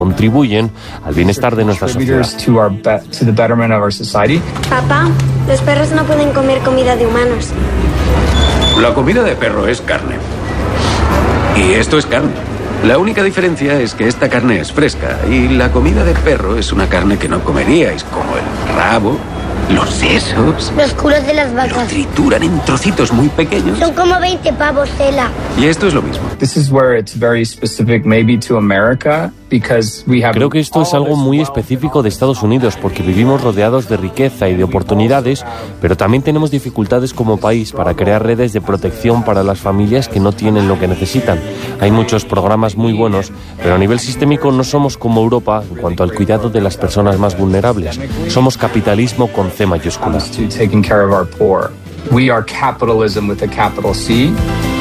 contribuyen al bienestar de nuestra sociedad. Papá, los perros no pueden comer comida de humanos. La comida de perro es carne. Y esto es carne. La única diferencia es que esta carne es fresca y la comida de perro es una carne que no comeríais, como el rabo, los sesos. Los culos de las vacas. Lo trituran en trocitos muy pequeños. Son como 20 pavos, Tela. Y esto es lo mismo. Creo que esto es algo muy específico de Estados Unidos porque vivimos rodeados de riqueza y de oportunidades, pero también tenemos dificultades como país para crear redes de protección para las familias que no tienen lo que necesitan. Hay muchos programas muy buenos, pero a nivel sistémico no somos como Europa en cuanto al cuidado de las personas más vulnerables. Somos capitalismo con C mayúscula. We are capitalism with a capital C.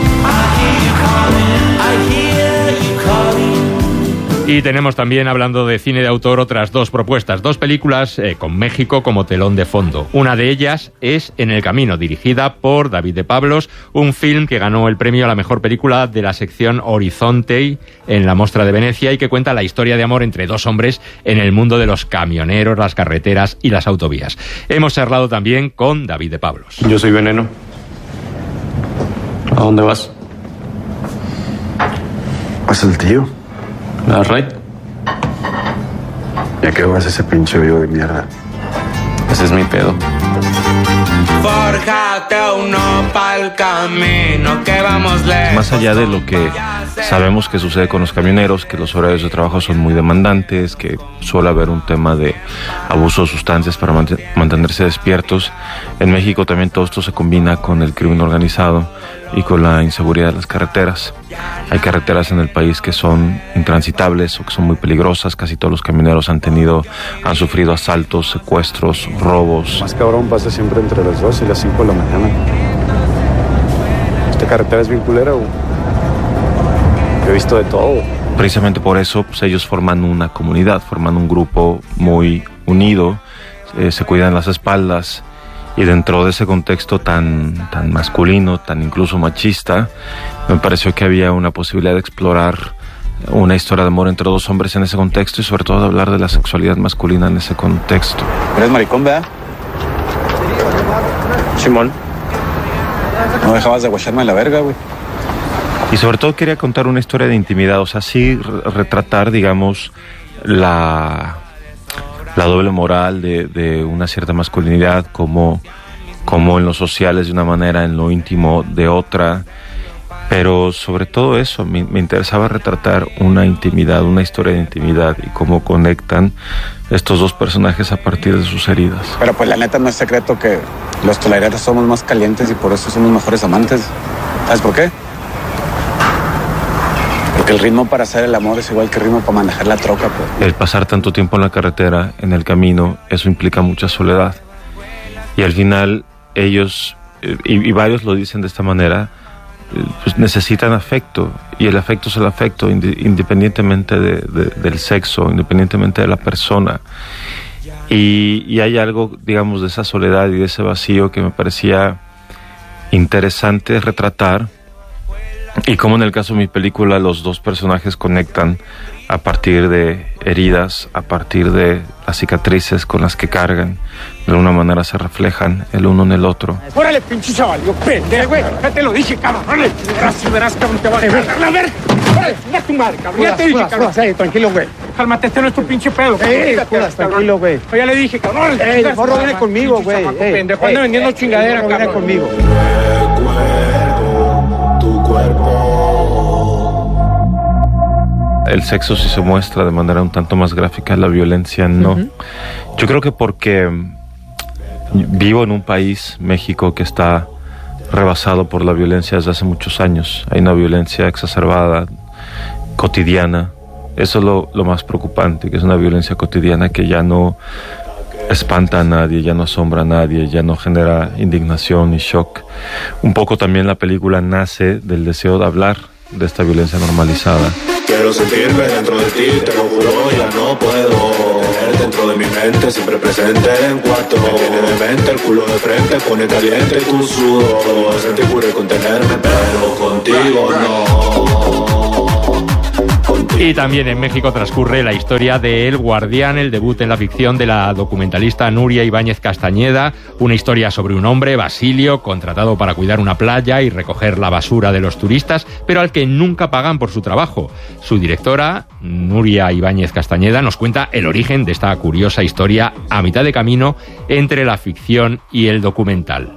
Y tenemos también, hablando de cine de autor, otras dos propuestas, dos películas con México como telón de fondo. Una de ellas es En el camino, dirigida por David de Pablos, un film que ganó el premio a la mejor película de la sección Horizonte en la Mostra de Venecia y que cuenta la historia de amor entre dos hombres en el mundo de los camioneros, las carreteras y las autovías. Hemos charlado también con David de Pablos. Yo soy Veneno. ¿A dónde vas? ¿Vas el tío? ¿La right? ¿Ya qué vas ese pinche vivo de mierda? Ese es mi pedo. Fórjate uno pa'l camino que vamos lejos. Más allá de lo que sabemos que sucede con los camioneros, que los horarios de trabajo son muy demandantes, que suele haber un tema de abuso de sustancias para mantenerse despiertos, en México también todo esto se combina con el crimen organizado y con la inseguridad de las carreteras. Hay carreteras en el país que son intransitables o que son muy peligrosas. Casi todos los camioneros han sufrido asaltos, secuestros, robos. Más cabrón pasa siempre entre las 2 y las 5 de la mañana. Esta carretera es bien culera, güey. Yo he visto de todo. Precisamente por eso, pues, ellos forman una comunidad, forman un grupo muy unido, se cuidan las espaldas. Y dentro de ese contexto tan masculino, tan incluso machista, me pareció que había una posibilidad de explorar una historia de amor entre dos hombres en ese contexto y sobre todo de hablar de la sexualidad masculina en ese contexto. Eres maricón, ¿verdad? Simón. No dejabas de guacharme la verga, güey. Y sobre todo quería contar una historia de intimidad, o sea, sí retratar, digamos, la doble moral de una cierta masculinidad, como en lo social es de una manera, en lo íntimo de otra, pero sobre todo eso, me interesaba retratar una intimidad, una historia de intimidad y cómo conectan estos dos personajes a partir de sus heridas. Pero pues la neta no es secreto que los tolereros somos más calientes y por eso somos mejores amantes. ¿Sabes por qué? Porque el ritmo para hacer el amor es igual que el ritmo para manejar la troca, pues. El pasar tanto tiempo en la carretera, en el camino, eso implica mucha soledad. Y al final ellos, y varios lo dicen de esta manera, pues necesitan afecto. Y el afecto es el afecto, independientemente del sexo, independientemente de la persona. Y hay algo, digamos, de esa soledad y de ese vacío que me parecía interesante retratar. Y como en el caso de mi película, los dos personajes conectan a partir de heridas, a partir de las cicatrices con las que cargan. De alguna manera se reflejan el uno en el otro. ¡Órale, pinche chaval! ¡Yo pendejo, güey! ¡Ya te lo dije, cabrón! ¡Órale! Verás, cabrón, te va a dejar. ¡A ver! ¡Órale! ¡Ya tu madre, cabrón! ¡Ya te dije, cabrón! Tranquilo, güey. Cálmate, este no es tu pinche pedo. Tranquilo, güey. Ya le dije, cabrón. El morro viene conmigo, güey. Pendejo, anda vendiendo chingadera, cabrón. Viene conmigo. El sexo sí se muestra de manera un tanto más gráfica, la violencia no. Yo creo que porque vivo en un país, México, que está rebasado por la violencia desde hace muchos años. Hay una violencia exacerbada, cotidiana. Eso es lo más preocupante, que es una violencia cotidiana que ya no espanta a nadie, ya no asombra a nadie, ya no genera indignación y shock. Un poco también la película nace del deseo de hablar de esta violencia normalizada. Quiero sentirme dentro de ti, te lo juro, ya no puedo. Tener dentro de mi mente, siempre presente en cuarto. Me tiene demente, el culo de frente, pone caliente tu sudor. Sentir puro y contenerme, pero contigo no. Contigo Y también en México transcurre la historia de El Guardián, el debut en la ficción de la documentalista Nuria Ibáñez Castañeda, una historia sobre un hombre, Basilio, contratado para cuidar una playa y recoger la basura de los turistas, pero al que nunca pagan por su trabajo. Su directora, Nuria Ibáñez Castañeda, nos cuenta el origen de esta curiosa historia a mitad de camino entre la ficción y el documental.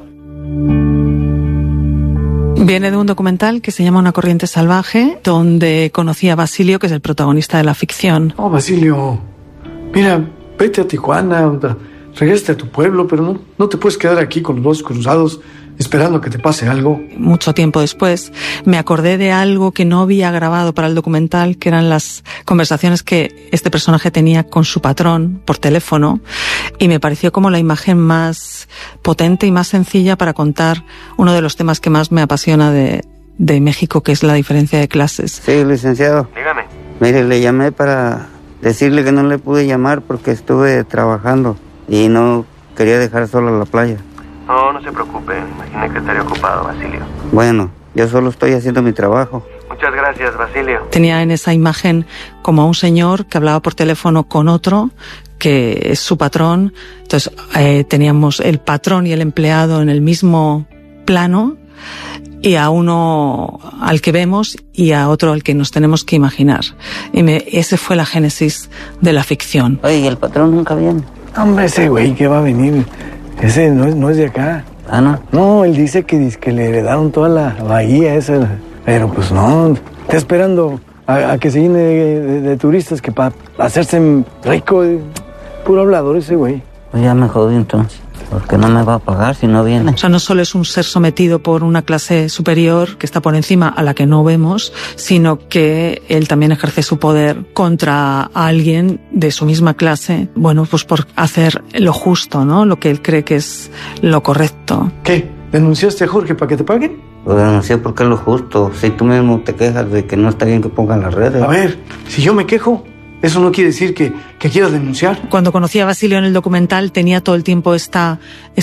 Viene de un documental que se llama Una corriente salvaje, donde conocí a Basilio, que es el protagonista de la ficción. Oh, Basilio, mira, vete a Tijuana, regresa a tu pueblo, pero no te puedes quedar aquí con los brazos cruzados esperando que te pase algo. Mucho tiempo después me acordé de algo que no había grabado para el documental, que eran las conversaciones que este personaje tenía con su patrón por teléfono, y me pareció como la imagen más potente y más sencilla para contar uno de los temas que más me apasiona de México, que es la diferencia de clases. Sí, licenciado. Dígame. Mire, le llamé para decirle que no le pude llamar porque estuve trabajando y no quería dejar sola la playa. No se preocupe, imaginé que estaría ocupado, Basilio. Bueno, yo solo estoy haciendo mi trabajo. Muchas gracias, Basilio. Tenía en esa imagen como a un señor que hablaba por teléfono con otro, que es su patrón. Entonces teníamos el patrón y el empleado en el mismo plano, y a uno al que vemos y a otro al que nos tenemos que imaginar. Ese fue la génesis de la ficción. Oye, ¿y el patrón nunca viene? Hombre, ese güey que va a venir, ese no es de acá. ¿Ah, no? No, él dice que le heredaron toda la bahía esa, pero pues no, está esperando a que se llene de turistas, que para hacerse rico, puro hablador ese güey. Pues ya me jodí entonces, porque no me va a pagar si no viene. O sea, no solo es un ser sometido por una clase superior que está por encima, a la que no vemos, sino que él también ejerce su poder contra alguien de su misma clase, bueno, pues por hacer lo justo, ¿no? Lo que él cree que es lo correcto. ¿Qué? ¿Denunciaste a Jorge para que te paguen? Lo denuncié porque es lo justo. Si tú mismo te quejas de que no está bien que pongan las redes. A ver, si yo me quejo, eso no quiere decir que quieras denunciar. Cuando conocí a Basilio en el documental tenía todo el tiempo estas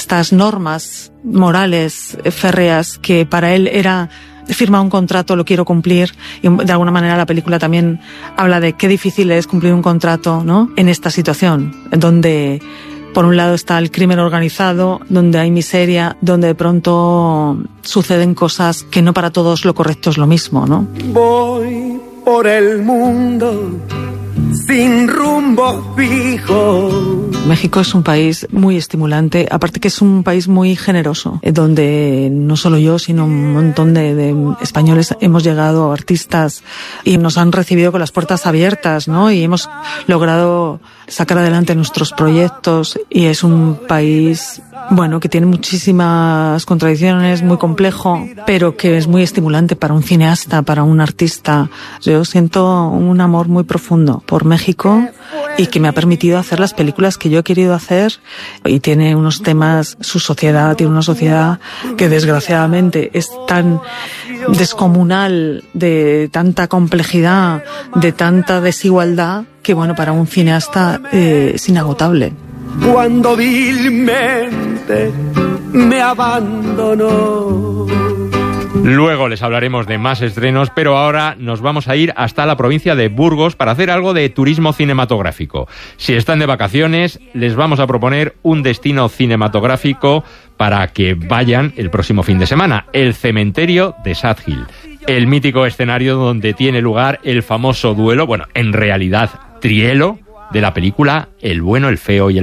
normas morales férreas que para él era: he firmado un contrato, lo quiero cumplir. Y de alguna manera la película también habla de qué difícil es cumplir un contrato, ¿no? En esta situación, donde por un lado está el crimen organizado, donde hay miseria, donde de pronto suceden cosas que no para todos lo correcto es lo mismo, ¿no? Voy por el mundo sin rumbo fijo. México es un país muy estimulante, aparte que es un país muy generoso, donde no solo yo, sino un montón de españoles hemos llegado, artistas, y nos han recibido con las puertas abiertas, ¿no? Y hemos logrado sacar adelante nuestros proyectos, y es un país, bueno, que tiene muchísimas contradicciones, muy complejo, pero que es muy estimulante para un cineasta, para un artista. Yo siento un amor muy profundo por México y que me ha permitido hacer las películas que yo he querido hacer, y tiene unos temas, su sociedad tiene una sociedad que desgraciadamente es tan descomunal, de tanta complejidad, de tanta desigualdad, que bueno, para un cineasta es inagotable. Cuando vilmente me abandonó. Luego les hablaremos de más estrenos, pero ahora nos vamos a ir hasta la provincia de Burgos para hacer algo de turismo cinematográfico. Si están de vacaciones, les vamos a proponer un destino cinematográfico para que vayan el próximo fin de semana: el cementerio de Sad Hill, el mítico escenario donde tiene lugar el famoso duelo, bueno, en realidad trielo, de la película El bueno, el feo y el